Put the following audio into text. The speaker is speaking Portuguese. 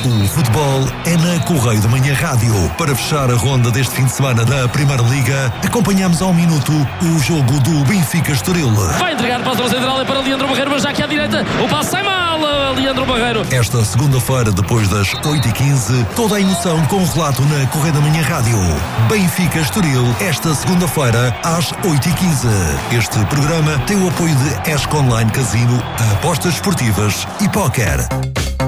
O futebol é na Correio da Manhã Rádio. Para fechar a ronda deste fim de semana da Primeira Liga, acompanhamos ao minuto o jogo do Benfica Estoril. Vai entregar para a central e para Leandro Barreiro, mas já aqui à direita o passo sai mal, Leandro Barreiro. Esta segunda-feira, depois das 8h15, toda a emoção com o relato na Correio da Manhã Rádio. Benfica Estoril, esta segunda-feira às 8h15. Este programa tem o apoio de ESC Online Casino, apostas esportivas e póquer.